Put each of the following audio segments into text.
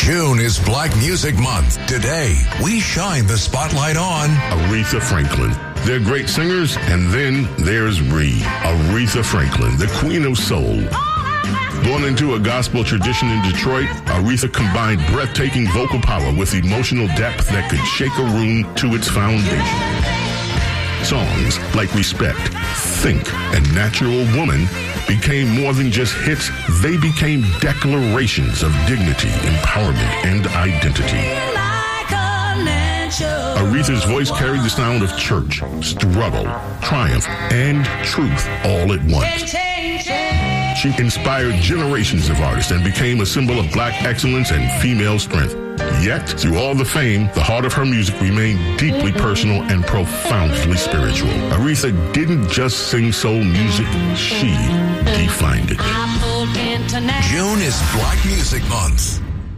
June is Black Music Month. Today, we shine the spotlight on Aretha Franklin. They're great singers, and then there's Aretha Franklin, the queen of soul. Born into a gospel tradition in Detroit, Aretha combined breathtaking vocal power with emotional depth that could shake a room to its foundation. Songs like Respect, Think, and Natural Woman became more than just hits. They became declarations of dignity, empowerment, and identity. Aretha's voice carried the sound of church, struggle, triumph, and truth all at once. She inspired generations of artists and became a symbol of black excellence and female strength. Yet, through all the fame, the heart of her music remained deeply personal and profoundly spiritual. Aretha didn't just sing soul music, she defined it. June is Black Music Month.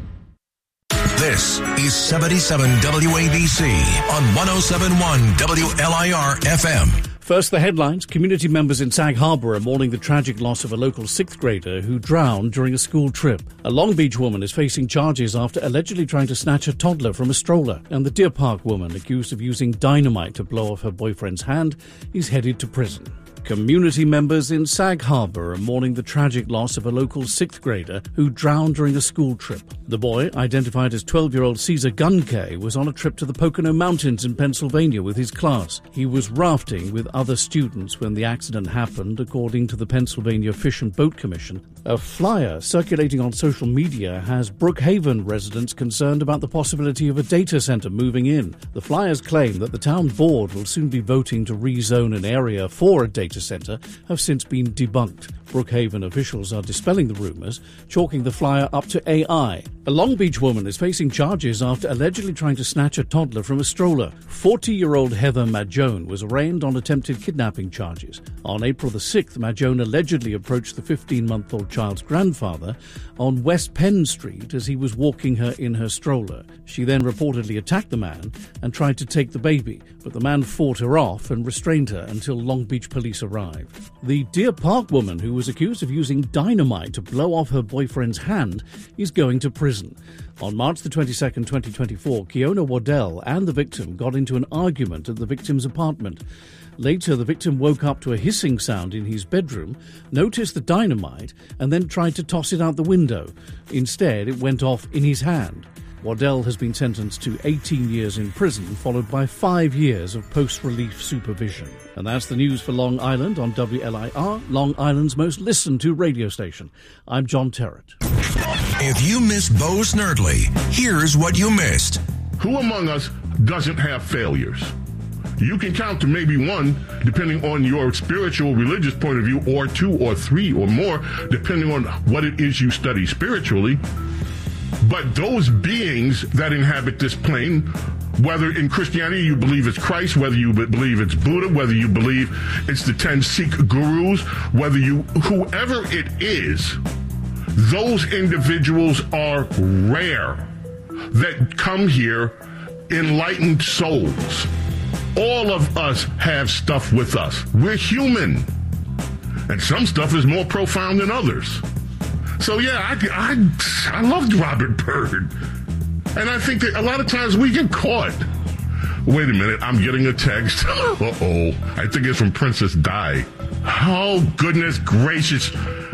This is 77 WABC on 107.1 WLIR FM. First, the headlines. Community members in Sag Harbor are mourning the tragic loss of a local 6th grader who drowned during a school trip. A Long Beach woman is facing charges after allegedly trying to snatch a toddler from a stroller. And the Deer Park woman, accused of using dynamite to blow off her boyfriend's hand, is headed to prison. Community members in Sag Harbor are mourning the tragic loss of a local 6th grader who drowned during a school trip. The boy, identified as 12-year-old Caesar Gunkay, was on a trip to the Pocono Mountains in Pennsylvania with his class. He was rafting with other students when the accident happened, according to the Pennsylvania Fish and Boat Commission. A flyer circulating on social media has Brookhaven residents concerned about the possibility of a data center moving in. The flyers claim that the town board will soon be voting to rezone an area for a data center have since been debunked. Brookhaven officials are dispelling the rumors, chalking the flyer up to AI. A Long Beach woman is facing charges after allegedly trying to snatch a toddler from a stroller. 40-year-old Heather Madjone was arraigned on attempted kidnapping charges. On April the 6th, Madjone allegedly approached the 15-month-old child's grandfather on West Penn Street as he was walking her in her stroller. She then reportedly attacked the man and tried to take the baby, but the man fought her off and restrained her until Long Beach police arrived. The Deer Park woman, who was accused of using dynamite to blow off her boyfriend's hand, is going to prison. On March the 22nd, 2024, Kiona Waddell and the victim got into an argument at the victim's apartment. Later, the victim woke up to a hissing sound in his bedroom, noticed the dynamite, and then tried to toss it out the window. Instead, it went off in his hand. Waddell has been sentenced to 18 years in prison, followed by 5 years of post-relief supervision. And that's the news for Long Island on WLIR, Long Island's most listened to radio station. I'm John Terrett. If you missed Bo Snerdley, here's what you missed. Who among us doesn't have failures? You can count to maybe one, depending on your spiritual, religious point of view, or 2 or 3 or more, depending on what it is you study spiritually. But those beings that inhabit this plane, whether in Christianity you believe it's Christ, whether you believe it's Buddha, whether you believe it's the 10 Sikh gurus, whoever it is, those individuals are rare that come here enlightened souls. All of us have stuff with us. We're human. And some stuff is more profound than others. So yeah, I loved Robert Byrd. And I think that a lot of times we get caught. Wait a minute, I'm getting a text. Uh-oh. I think it's from Princess Di. Oh, goodness gracious.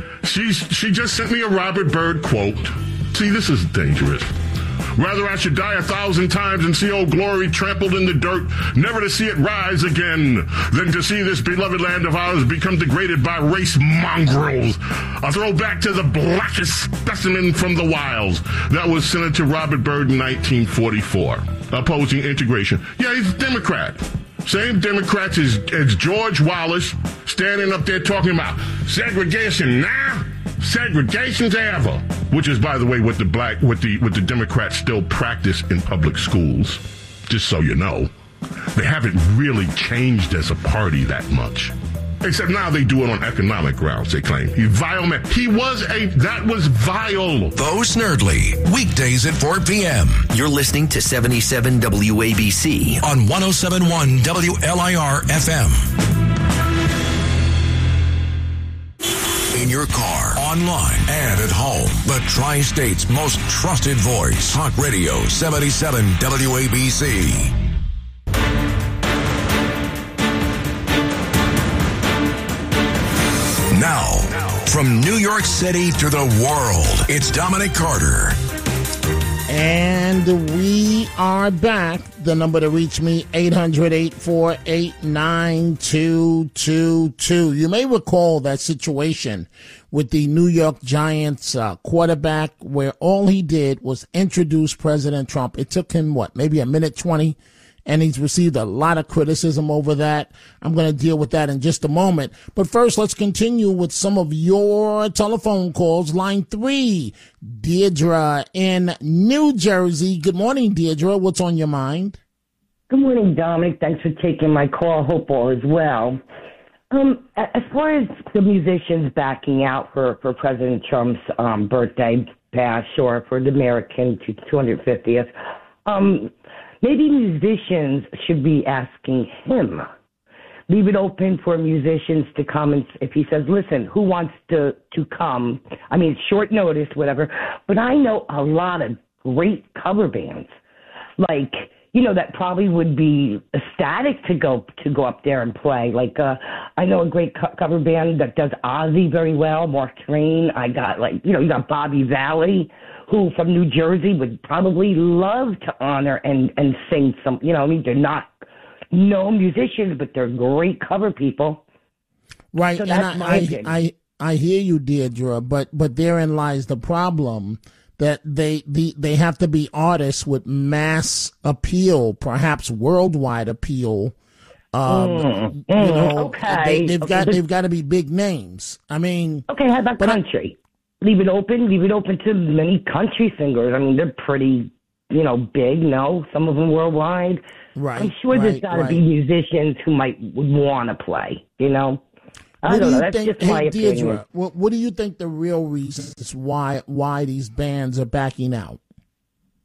She just sent me a Robert Byrd quote. See, this is dangerous. Rather I should die 1,000 times and see old glory trampled in the dirt, never to see it rise again, than to see this beloved land of ours become degraded by race mongrels. A throwback to the blackest specimen from the wilds. That was Senator Robert Byrd in 1944, opposing integration. Yeah, he's a Democrat. Same Democrats as George Wallace, standing up there talking about segregation now, segregation's ever. Which is, by the way, what the Democrats still practice in public schools. Just so you know, they haven't really changed as a party that much. Except now they do it on economic grounds, they claim. He's vile man. That was vile. Bo Snerdley, weekdays at 4 p.m. You're listening to 77 WABC on 107.1 WLIR FM. In your car, online, and at home. The Tri-State's most trusted voice. Talk Radio 77 WABC. Now, from New York City to the world, it's Dominic Carter. And we are back. The number to reach me, 800-848-9222. You may recall that situation with the New York Giants quarterback where all he did was introduce President Trump. It took him, maybe a minute 20? And he's received a lot of criticism over that. I'm going to deal with that in just a moment. But first, let's continue with some of your telephone calls. Line 3, Deirdre in New Jersey. Good morning, Deirdre. What's on your mind? Good morning, Dominic. Thanks for taking my call. Hope all is well. As far as the musicians backing out for President Trump's birthday bash or for the American 250th, maybe musicians should be asking him. Leave it open for musicians to come, and if he says, listen, who wants to come? I mean, short notice, whatever. But I know a lot of great cover bands, like, that probably would be ecstatic to go up there and play. Like, I know a great cover band that does Ozzy very well, Mark Twain. I got, you got Bobby Valley, who from New Jersey would probably love to honor and sing some, they're not known musicians, but they're great cover people. Right. So that's my opinion. I hear you, Deirdre, but therein lies the problem that they have to be artists with mass appeal, perhaps worldwide appeal. Okay. They've got to be big names. I mean, okay. How about country? Leave it open to many country singers. I mean, they're pretty, big, some of them worldwide. Right. I'm sure there's got to be musicians who would want to play, I don't know. That's just my opinion. Deirdre, what do you think the real reason is why these bands are backing out?